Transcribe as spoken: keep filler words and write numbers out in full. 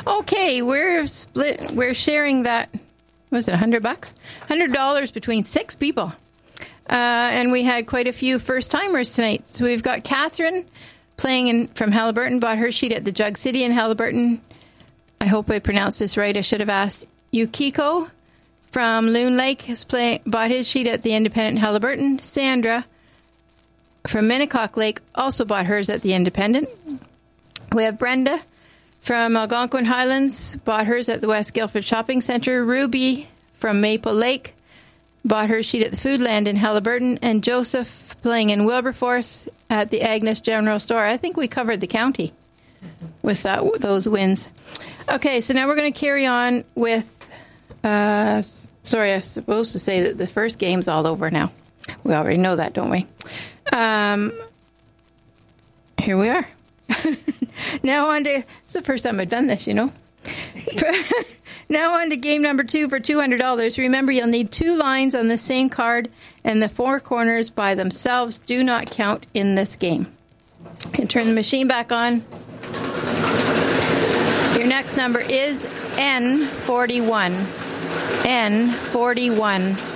Okay, we're split. We're sharing that. Was it a hundred bucks? Hundred dollars between six people, uh, and we had quite a few first timers tonight. So we've got Catherine playing in from Halliburton. Bought her sheet at the Jug City in Halliburton. I hope I pronounced this right. I should have asked. Yukiko from Loon Lake has play, bought his sheet at the Independent in Halliburton. Sandra from Minnecock Lake also bought hers at the Independent. We have Brenda from Algonquin Highlands, bought hers at the West Guildford Shopping Centre. Ruby from Maple Lake bought her sheet at the Foodland in Halliburton. And Joseph playing in Wilberforce at the Agnes General Store. I think we covered the county with that, those wins. Okay, so now we're going to carry on with... Uh, sorry, I was supposed to say that the first game's all over now. We already know that, don't we? Um, here we are. Now on to... It's the first time I've done this, you know. Now on to game number two for two hundred dollars. Remember, you'll need two lines on the same card, and the four corners by themselves do not count in this game. And turn the machine back on. Your next number is N forty-one. N forty-one.